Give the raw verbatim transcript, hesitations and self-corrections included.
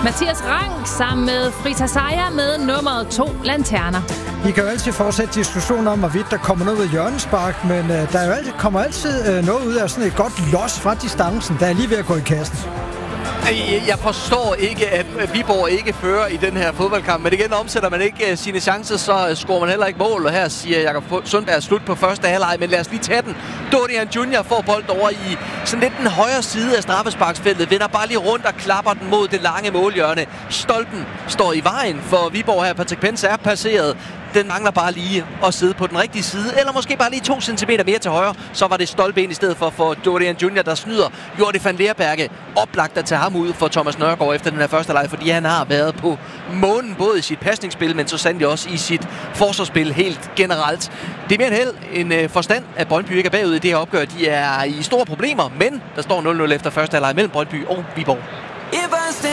Mathias Rang sammen med Frita Sejer med nummeret to Lanterner. I kan jo altid fortsætte diskussionen om, hvorvidt der kommer noget ved hjørnespark, men øh, der er jo altid, kommer altid øh, noget ud af sådan et godt los fra distancen, der er lige ved at gå i kassen. Jeg forstår ikke, at Viborg ikke fører i den her fodboldkamp, men igen omsætter man ikke sine chancer, så scorer man heller ikke mål, og her siger Jakob Sundberg slut på første halvleg, men lad os lige tage den. Dorian Junior får bolden over i sådan lidt den højre side af straffesparksfeltet, vender bare lige rundt og klapper den mod det lange målhjørne. Stolpen står i vejen for Viborg her. Patrick Pence er passeret. Den mangler bare lige at sidde på den rigtige side, eller måske bare lige to centimeter mere til højre, så var det stolpe ind i stedet for for Dorian Junior, der snyder Jordi van Leerberge. Oplagt at tage ham ud for Thomas Nørgaard efter den her første leg, fordi han har været på månen, både i sit pasningsspil, men så sandelig også i sit forsvarsspil helt generelt. Det er mere end held en forstand, at Brøndby ikke er bagud i det her opgør. De er i store problemer, men der står nul nul efter første halvleg mellem Brøndby og Viborg.